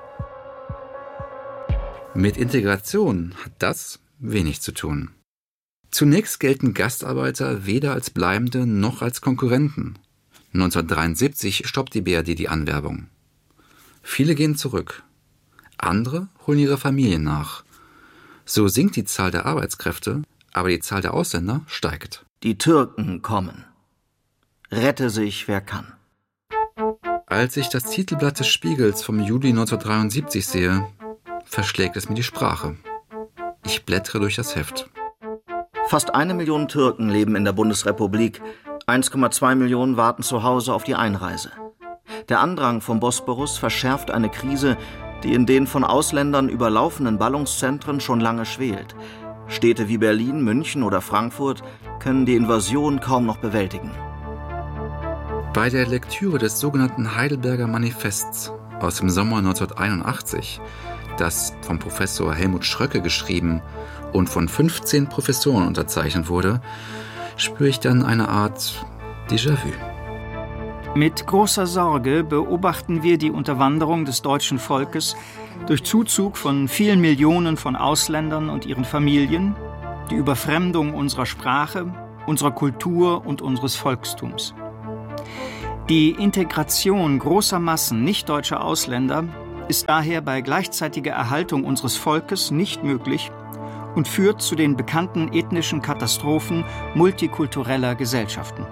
Mit Integration hat das wenig zu tun. Zunächst gelten Gastarbeiter weder als Bleibende noch als Konkurrenten. 1973 stoppt die BRD die Anwerbung. Viele gehen zurück. Andere holen ihre Familien nach. So sinkt die Zahl der Arbeitskräfte, aber die Zahl der Ausländer steigt. Die Türken kommen. Rette sich, wer kann. Als ich das Titelblatt des Spiegels vom Juli 1973 sehe, verschlägt es mir die Sprache. Ich blättere durch das Heft. Fast 1 Million Türken leben in der Bundesrepublik. 1,2 Millionen warten zu Hause auf die Einreise. Der Andrang vom Bosporus verschärft eine Krise, die in den von Ausländern überlaufenden Ballungszentren schon lange schwelt. Städte wie Berlin, München oder Frankfurt können die Invasion kaum noch bewältigen. Bei der Lektüre des sogenannten Heidelberger Manifests aus dem Sommer 1981, das vom Professor Helmut Schröcke geschrieben und von 15 Professoren unterzeichnet wurde, spüre ich dann eine Art Déjà-vu. Mit großer Sorge beobachten wir die Unterwanderung des deutschen Volkes durch Zuzug von vielen Millionen von Ausländern und ihren Familien, die Überfremdung unserer Sprache, unserer Kultur und unseres Volkstums. Die Integration großer Massen nicht-deutscher Ausländer ist daher bei gleichzeitiger Erhaltung unseres Volkes nicht möglich und führt zu den bekannten ethnischen Katastrophen multikultureller Gesellschaften.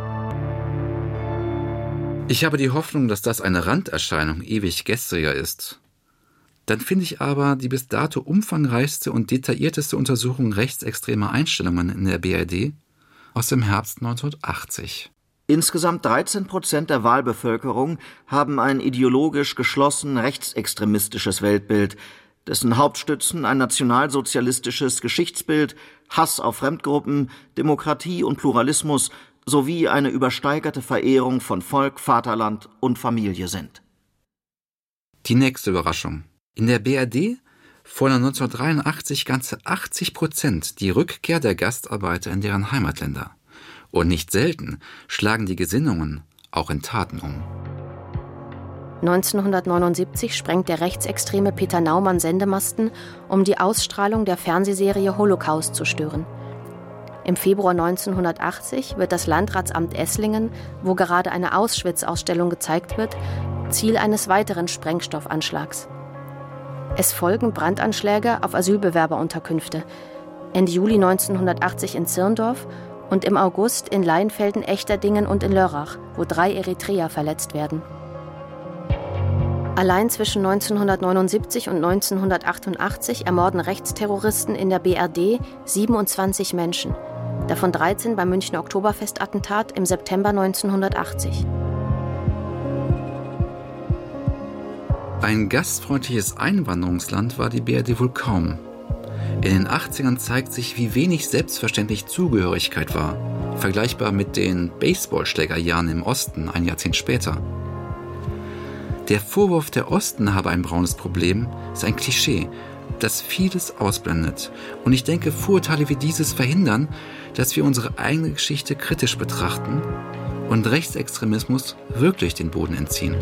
Ich habe die Hoffnung, dass das eine Randerscheinung ewig gestriger ist. Dann finde ich aber die bis dato umfangreichste und detaillierteste Untersuchung rechtsextremer Einstellungen in der BRD aus dem Herbst 1980. Insgesamt 13% der Wahlbevölkerung haben ein ideologisch geschlossen rechtsextremistisches Weltbild, dessen Hauptstützen ein nationalsozialistisches Geschichtsbild, Hass auf Fremdgruppen, Demokratie und Pluralismus sowie eine übersteigerte Verehrung von Volk, Vaterland und Familie sind. Die nächste Überraschung. In der BRD fordern 1983 ganze 80% die Rückkehr der Gastarbeiter in deren Heimatländer. Und nicht selten schlagen die Gesinnungen auch in Taten um. 1979 sprengt der rechtsextreme Peter Naumann Sendemasten, um die Ausstrahlung der Fernsehserie Holocaust zu stören. Im Februar 1980 wird das Landratsamt Esslingen, wo gerade eine Auschwitz-Ausstellung gezeigt wird, Ziel eines weiteren Sprengstoffanschlags. Es folgen Brandanschläge auf Asylbewerberunterkünfte. Ende Juli 1980 in Zirndorf und im August in Leinfelden, Echterdingen und in Lörrach, wo 3 Eritreer verletzt werden. Allein zwischen 1979 und 1988 ermorden Rechtsterroristen in der BRD 27 Menschen, davon 13 beim Münchner Oktoberfestattentat im September 1980. Ein gastfreundliches Einwanderungsland war die BRD wohl kaum. In den 80ern zeigt sich, wie wenig selbstverständlich Zugehörigkeit war, vergleichbar mit den Baseballschlägerjahren im Osten ein Jahrzehnt später. Der Vorwurf, der Osten habe ein braunes Problem, ist ein Klischee, das vieles ausblendet. Und ich denke, Vorurteile wie dieses verhindern, dass wir unsere eigene Geschichte kritisch betrachten und Rechtsextremismus wirklich den Boden entziehen.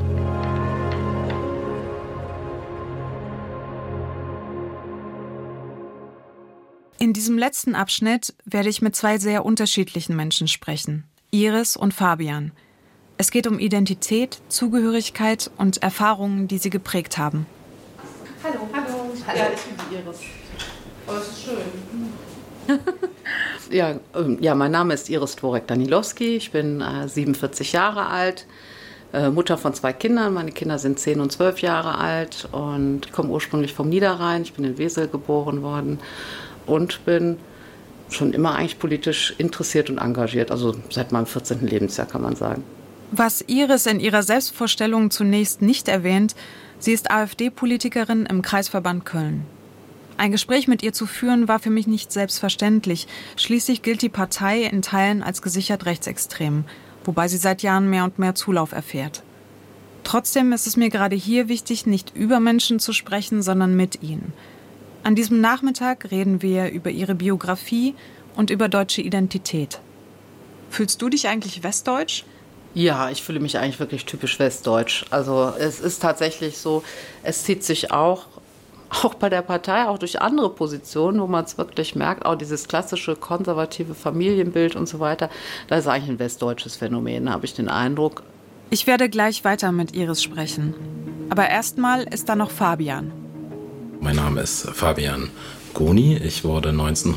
In diesem letzten Abschnitt werde ich mit 2 sehr unterschiedlichen Menschen sprechen, Iris und Fabian. Es geht um Identität, Zugehörigkeit und Erfahrungen, die sie geprägt haben. Hallo. Ja, ich bin die Iris. Oh, das ist schön. Ja, mein Name ist Iris Dworek-Danilowski. Ich bin 47 Jahre alt, Mutter von 2 Kindern. Meine Kinder sind 10 und 12 Jahre alt und komme ursprünglich vom Niederrhein. Ich bin in Wesel geboren worden und bin schon immer eigentlich politisch interessiert und engagiert. Also seit meinem 14. Lebensjahr, kann man sagen. Was Iris in ihrer Selbstvorstellung zunächst nicht erwähnt, sie ist AfD-Politikerin im Kreisverband Köln. Ein Gespräch mit ihr zu führen, war für mich nicht selbstverständlich. Schließlich gilt die Partei in Teilen als gesichert rechtsextrem, wobei sie seit Jahren mehr und mehr Zulauf erfährt. Trotzdem ist es mir gerade hier wichtig, nicht über Menschen zu sprechen, sondern mit ihnen. An diesem Nachmittag reden wir über ihre Biografie und über deutsche Identität. Fühlst du dich eigentlich westdeutsch? Ja, ich fühle mich eigentlich wirklich typisch westdeutsch. Also es ist tatsächlich so, es zieht sich auch bei der Partei, auch durch andere Positionen, wo man es wirklich merkt, auch dieses klassische konservative Familienbild und so weiter, das ist eigentlich ein westdeutsches Phänomen, habe ich den Eindruck. Ich werde gleich weiter mit Iris sprechen. Aber erstmal ist da noch Fabian. Mein Name ist Fabian Goni. Ich wurde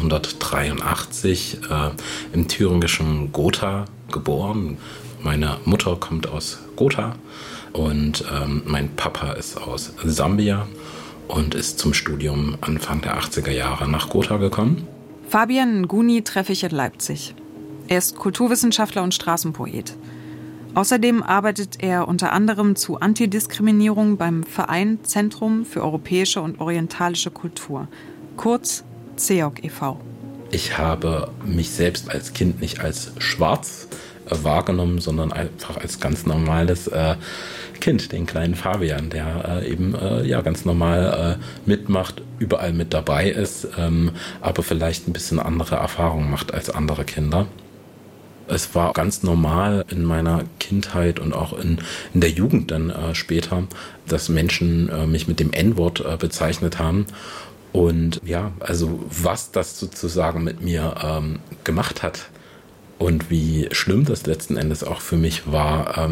1983 im thüringischen Gotha geboren. Meine Mutter kommt aus Gotha und mein Papa ist aus Sambia und ist zum Studium Anfang der 80er Jahre nach Gotha gekommen. Fabian Nguni treffe ich in Leipzig. Er ist Kulturwissenschaftler und Straßenpoet. Außerdem arbeitet er unter anderem zu Antidiskriminierung beim Verein Zentrum für europäische und orientalische Kultur, kurz CEOC e.V. Ich habe mich selbst als Kind nicht als schwarz wahrgenommen, sondern einfach als ganz normales Kind, den kleinen Fabian, der eben ganz normal mitmacht, überall mit dabei ist, aber vielleicht ein bisschen andere Erfahrungen macht als andere Kinder. Es war ganz normal in meiner Kindheit und auch in der Jugend dann später, dass Menschen mich mit dem N-Wort bezeichnet haben. Und ja, also was das sozusagen mit mir gemacht hat und wie schlimm das letzten Endes auch für mich war,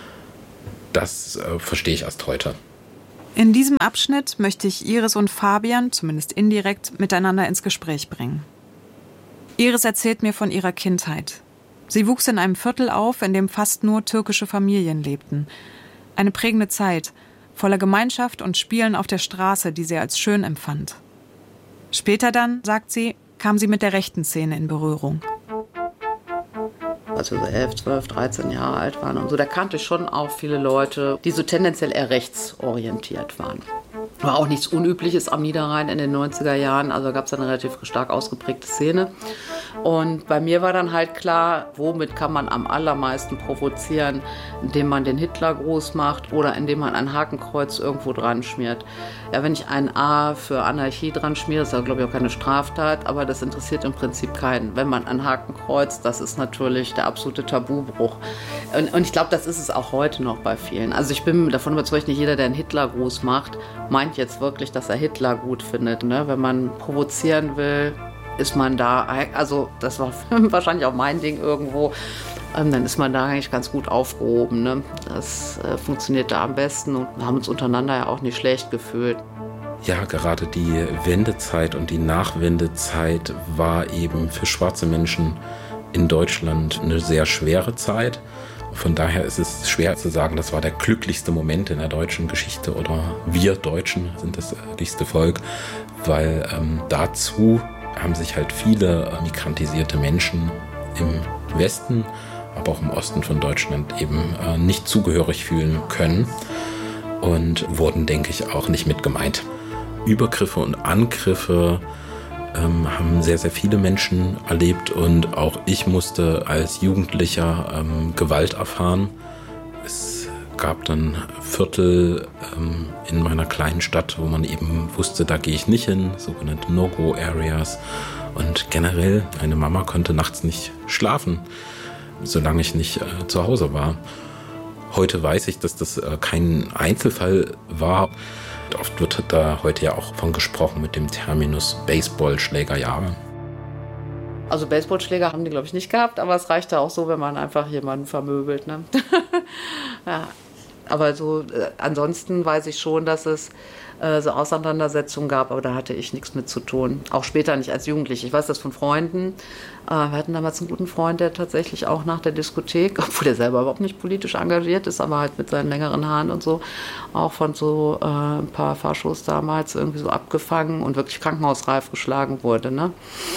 das verstehe ich erst heute. In diesem Abschnitt möchte ich Iris und Fabian, zumindest indirekt, miteinander ins Gespräch bringen. Iris erzählt mir von ihrer Kindheit. Sie wuchs in einem Viertel auf, in dem fast nur türkische Familien lebten. Eine prägende Zeit, voller Gemeinschaft und Spielen auf der Straße, die sie als schön empfand. Später dann, sagt sie, kam sie mit der rechten Szene in Berührung. Als wir so 11, 12, 13 Jahre alt waren und so, da kannte ich schon auch viele Leute, die so tendenziell eher rechtsorientiert waren. War auch nichts Unübliches am Niederrhein in den 90er Jahren, also gab es eine relativ stark ausgeprägte Szene. Und bei mir war dann halt klar, womit kann man am allermeisten provozieren, indem man den Hitlergruß macht oder indem man ein Hakenkreuz irgendwo dran schmiert. Ja, wenn ich ein A für Anarchie dran schmiere, ist ja, glaube ich, auch keine Straftat, aber das interessiert im Prinzip keinen. Wenn man ein Hakenkreuz, das ist natürlich der absolute Tabubruch. Und ich glaube, das ist es auch heute noch bei vielen. Also ich bin davon überzeugt, nicht jeder, der einen Hitlergruß macht, meint jetzt wirklich, dass er Hitler gut findet. Ne? Wenn man provozieren will, ist man da, also das war wahrscheinlich auch mein Ding irgendwo, dann ist man da eigentlich ganz gut aufgehoben. Ne? Das funktioniert da am besten und wir haben uns untereinander ja auch nicht schlecht gefühlt. Ja, gerade die Wendezeit und die Nachwendezeit war eben für schwarze Menschen in Deutschland eine sehr schwere Zeit. Von daher ist es schwer zu sagen, das war der glücklichste Moment in der deutschen Geschichte oder wir Deutschen sind das glücklichste Volk, weil dazu haben sich halt viele migrantisierte Menschen im Westen, aber auch im Osten von Deutschland eben nicht zugehörig fühlen können und wurden, denke ich, auch nicht mit gemeint. Übergriffe und Angriffe haben sehr, sehr viele Menschen erlebt und auch ich musste als Jugendlicher Gewalt erfahren. Es gab dann Viertel in meiner kleinen Stadt, wo man eben wusste, da gehe ich nicht hin, sogenannte No-Go-Areas. Und generell, meine Mama konnte nachts nicht schlafen, solange ich nicht zu Hause war. Heute weiß ich, dass das kein Einzelfall war. Oft wird da heute ja auch von gesprochen mit dem Terminus Baseballschlägerjahre. Also Baseballschläger haben die, glaube ich, nicht gehabt, aber es reicht ja auch so, wenn man einfach jemanden vermöbelt. Ne? Ja. Aber so ansonsten weiß ich schon, dass es so Auseinandersetzungen gab, aber da hatte ich nichts mit zu tun. Auch später nicht als Jugendliche. Ich weiß das von Freunden. Wir hatten damals einen guten Freund, der tatsächlich auch nach der Diskothek, obwohl der selber überhaupt nicht politisch engagiert ist, aber halt mit seinen längeren Haaren und so, auch von so ein paar Faschos damals irgendwie so abgefangen und wirklich krankenhausreif geschlagen wurde. Ne?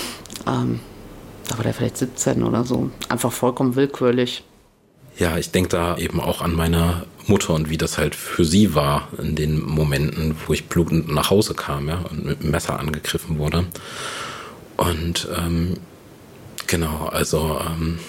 Da war der vielleicht 17 oder so. Einfach vollkommen willkürlich. Ja, ich denke da eben auch an meine Mutter und wie das halt für sie war in den Momenten, wo ich blutend nach Hause kam, ja, und mit dem Messer angegriffen wurde. Und genau, also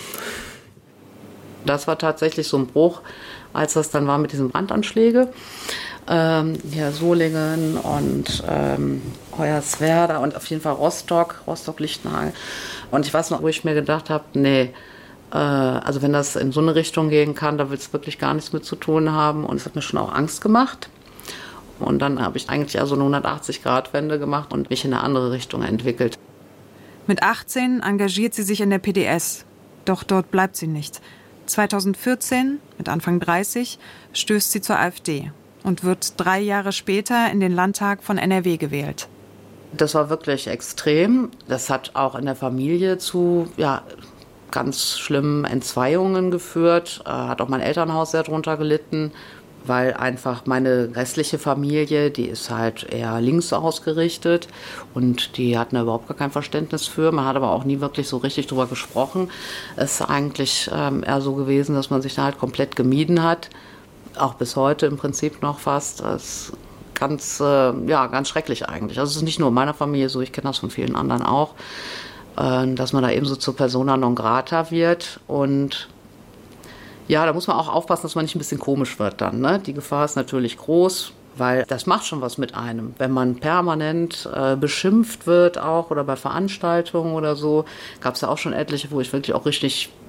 das war tatsächlich so ein Bruch, als das dann war mit diesen Brandanschlägen. Ja, Solingen und Hoyerswerda und auf jeden Fall Rostock-Lichtenhagen. Und ich weiß noch, wo ich mir gedacht habe, nee, also wenn das in so eine Richtung gehen kann, da will es wirklich gar nichts mit zu tun haben. Und es hat mir schon auch Angst gemacht. Und dann habe ich eigentlich also eine 180-Grad-Wende gemacht und mich in eine andere Richtung entwickelt. Mit 18 engagiert sie sich in der PDS. Doch dort bleibt sie nicht. 2014, mit Anfang 30, stößt sie zur AfD und wird 3 Jahre später in den Landtag von NRW gewählt. Das war wirklich extrem. Das hat auch in der Familie zu ganz schlimmen Entzweiungen geführt. Hat auch mein Elternhaus sehr drunter gelitten, weil einfach meine restliche Familie, die ist halt eher links ausgerichtet und die hatten da überhaupt gar kein Verständnis für. Man hat aber auch nie wirklich so richtig drüber gesprochen. Es ist eigentlich eher so gewesen, dass man sich da halt komplett gemieden hat. Auch bis heute im Prinzip noch fast. Das ist ganz schrecklich eigentlich. Also es ist nicht nur in meiner Familie so, ich kenne das von vielen anderen auch, dass man da eben so zur Persona non grata wird. Und ja, da muss man auch aufpassen, dass man nicht ein bisschen komisch wird dann. Ne? Die Gefahr ist natürlich groß, weil das macht schon was mit einem. Wenn man permanent beschimpft wird auch oder bei Veranstaltungen oder so, gab es ja auch schon etliche, wo ich wirklich auch richtig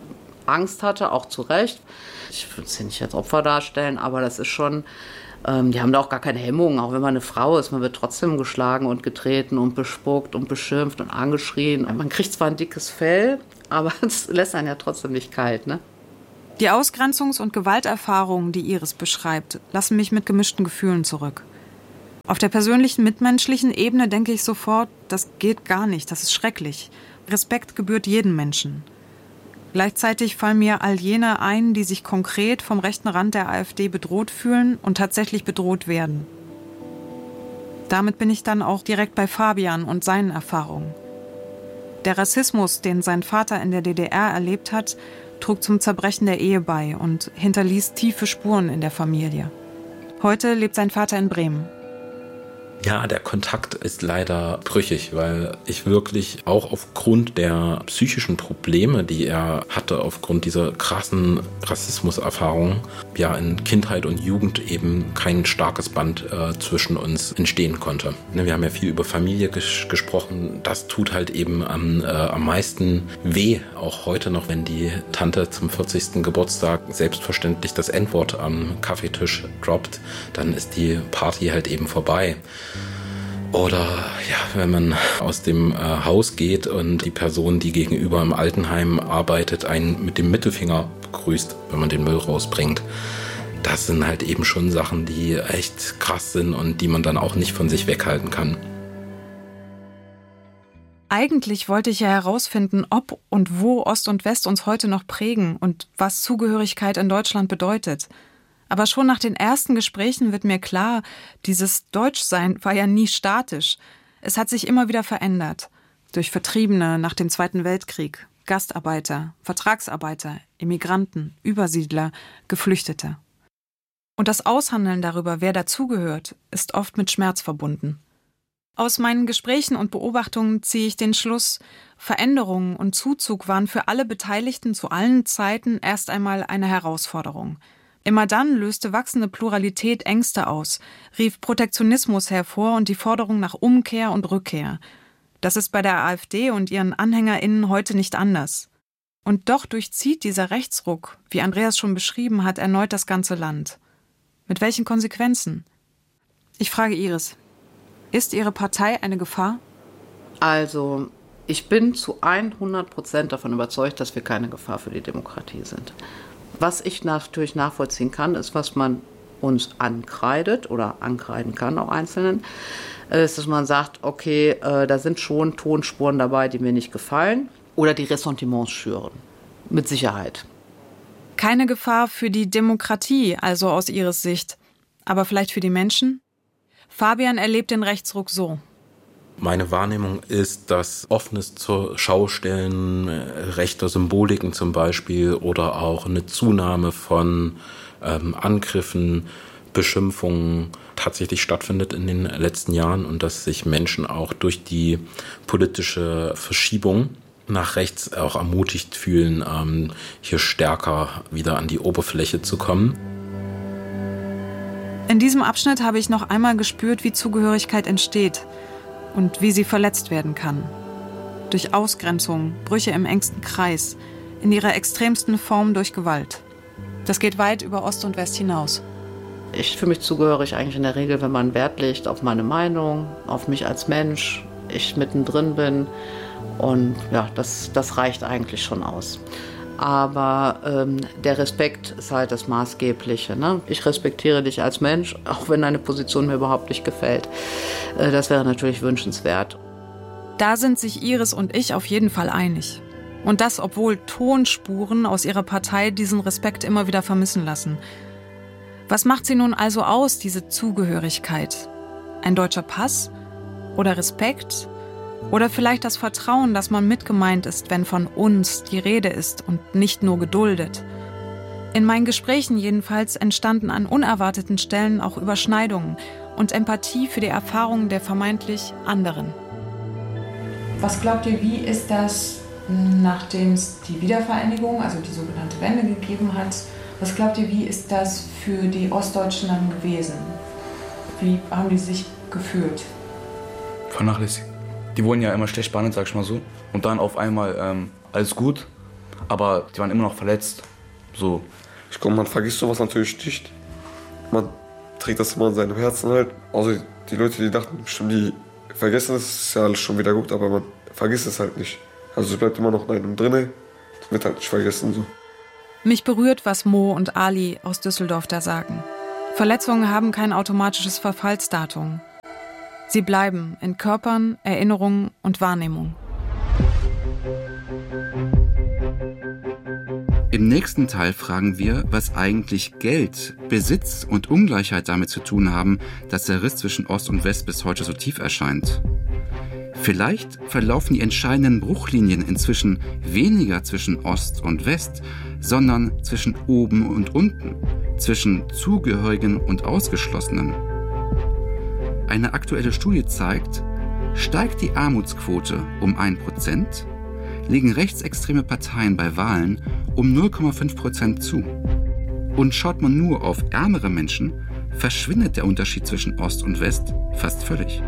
Angst hatte, auch zu Recht. Ich würde sie nicht als Opfer darstellen, aber das ist schon, die haben da auch gar keine Hemmungen, auch wenn man eine Frau ist. Man wird trotzdem geschlagen und getreten und bespuckt und beschimpft und angeschrien. Man kriegt zwar ein dickes Fell, aber es lässt einen ja trotzdem nicht kalt, ne? Die Ausgrenzungs- und Gewalterfahrungen, die Iris beschreibt, lassen mich mit gemischten Gefühlen zurück. Auf der persönlichen, mitmenschlichen Ebene denke ich sofort, das geht gar nicht, das ist schrecklich. Respekt gebührt jedem Menschen. Gleichzeitig fallen mir all jene ein, die sich konkret vom rechten Rand der AfD bedroht fühlen und tatsächlich bedroht werden. Damit bin ich dann auch direkt bei Fabian und seinen Erfahrungen. Der Rassismus, den sein Vater in der DDR erlebt hat, trug zum Zerbrechen der Ehe bei und hinterließ tiefe Spuren in der Familie. Heute lebt sein Vater in Bremen. Ja, der Kontakt ist leider brüchig, weil ich wirklich auch aufgrund der psychischen Probleme, die er hatte, aufgrund dieser krassen Rassismuserfahrung, ja in Kindheit und Jugend eben kein starkes Band zwischen uns entstehen konnte. Wir haben ja viel über Familie gesprochen. Das tut halt eben am meisten weh, auch heute noch, wenn die Tante zum 40. Geburtstag selbstverständlich das N-Wort am Kaffeetisch droppt, dann ist die Party halt eben vorbei. Oder ja, wenn man aus dem Haus geht und die Person, die gegenüber im Altenheim arbeitet, einen mit dem Mittelfinger begrüßt, wenn man den Müll rausbringt. Das sind halt eben schon Sachen, die echt krass sind und die man dann auch nicht von sich weghalten kann. Eigentlich wollte ich ja herausfinden, ob und wo Ost und West uns heute noch prägen und was Zugehörigkeit in Deutschland bedeutet. Aber schon nach den ersten Gesprächen wird mir klar, dieses Deutschsein war ja nie statisch. Es hat sich immer wieder verändert. Durch Vertriebene nach dem Zweiten Weltkrieg, Gastarbeiter, Vertragsarbeiter, Immigranten, Übersiedler, Geflüchtete. Und das Aushandeln darüber, wer dazugehört, ist oft mit Schmerz verbunden. Aus meinen Gesprächen und Beobachtungen ziehe ich den Schluss, Veränderungen und Zuzug waren für alle Beteiligten zu allen Zeiten erst einmal eine Herausforderung. Immer dann löste wachsende Pluralität Ängste aus, rief Protektionismus hervor und die Forderung nach Umkehr und Rückkehr. Das ist bei der AfD und ihren AnhängerInnen heute nicht anders. Und doch durchzieht dieser Rechtsruck, wie Andreas schon beschrieben hat, erneut das ganze Land. Mit welchen Konsequenzen? Ich frage Iris, ist Ihre Partei eine Gefahr? Also, ich bin zu 100% davon überzeugt, dass wir keine Gefahr für die Demokratie sind. Was ich natürlich nachvollziehen kann, ist, was man uns ankreidet oder ankreiden kann, auch Einzelnen, ist, dass man sagt, okay, da sind schon Tonspuren dabei, die mir nicht gefallen oder die Ressentiments schüren. Mit Sicherheit. Keine Gefahr für die Demokratie, also aus Iris Sicht, aber vielleicht für die Menschen? Fabian erlebt den Rechtsruck so. Meine Wahrnehmung ist, dass offenes zur Schaustellen rechter Symboliken zum Beispiel oder auch eine Zunahme von Angriffen, Beschimpfungen tatsächlich stattfindet in den letzten Jahren und dass sich Menschen auch durch die politische Verschiebung nach rechts auch ermutigt fühlen, hier stärker wieder an die Oberfläche zu kommen. In diesem Abschnitt habe ich noch einmal gespürt, wie Zugehörigkeit entsteht und wie sie verletzt werden kann. Durch Ausgrenzung, Brüche im engsten Kreis, in ihrer extremsten Form durch Gewalt. Das geht weit über Ost und West hinaus. Ich fühle mich zugehörig eigentlich in der Regel, wenn man Wert legt auf meine Meinung, auf mich als Mensch, ich mittendrin bin. Und ja, das reicht eigentlich schon aus. Aber der Respekt ist halt das Maßgebliche. Ne? Ich respektiere dich als Mensch, auch wenn deine Position mir überhaupt nicht gefällt. Das wäre natürlich wünschenswert. Da sind sich Iris und ich auf jeden Fall einig. Und das, obwohl Tonspuren aus ihrer Partei diesen Respekt immer wieder vermissen lassen. Was macht sie nun also aus, diese Zugehörigkeit? Ein deutscher Pass? Oder Respekt? Oder vielleicht das Vertrauen, dass man mitgemeint ist, wenn von uns die Rede ist und nicht nur geduldet. In meinen Gesprächen jedenfalls entstanden an unerwarteten Stellen auch Überschneidungen und Empathie für die Erfahrungen der vermeintlich anderen. Was glaubt ihr, wie ist das, nachdem es die Wiedervereinigung, also die sogenannte Wende gegeben hat, was glaubt ihr, wie ist das für die Ostdeutschen dann gewesen? Wie haben die sich gefühlt? Vernachlässigt. Die wurden ja immer schlecht behandelt, sag ich mal so. Und dann auf einmal alles gut. aber die waren immer noch verletzt. So. Ich glaube, man vergisst sowas natürlich nicht. Man trägt das immer in seinem Herzen halt. Also die Leute, die dachten bestimmt, die vergessen es, ist ja alles schon wieder gut, aber man vergisst es halt nicht. Also es bleibt immer noch in einem drinne, das wird halt nicht vergessen. So. Mich berührt, was Mo und Ali aus Düsseldorf da sagen. Verletzungen haben kein automatisches Verfallsdatum. Sie bleiben in Körpern, Erinnerungen und Wahrnehmung. Im nächsten Teil fragen wir, was eigentlich Geld, Besitz und Ungleichheit damit zu tun haben, dass der Riss zwischen Ost und West bis heute so tief erscheint. Vielleicht verlaufen die entscheidenden Bruchlinien inzwischen weniger zwischen Ost und West, sondern zwischen oben und unten, zwischen Zugehörigen und Ausgeschlossenen. Eine aktuelle Studie zeigt, steigt die Armutsquote um 1%, legen rechtsextreme Parteien bei Wahlen um 0,5% zu. Und schaut man nur auf ärmere Menschen, verschwindet der Unterschied zwischen Ost und West fast völlig.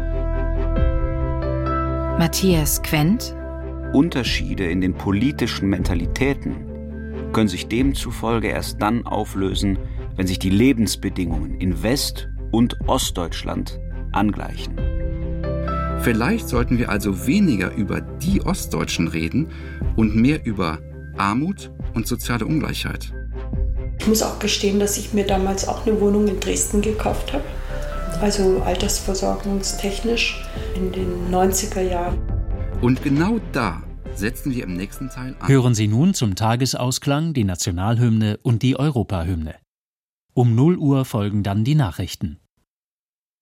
Matthias Quent: Unterschiede in den politischen Mentalitäten können sich demzufolge erst dann auflösen, wenn sich die Lebensbedingungen in West- und Ostdeutschland angleichen. Vielleicht sollten wir also weniger über die Ostdeutschen reden und mehr über Armut und soziale Ungleichheit. Ich muss auch gestehen, dass ich mir damals auch eine Wohnung in Dresden gekauft habe. Also altersversorgungstechnisch in den 90er Jahren. Und genau da setzen wir im nächsten Teil an. Hören Sie nun zum Tagesausklang die Nationalhymne und die Europahymne. Um 0 Uhr folgen dann die Nachrichten.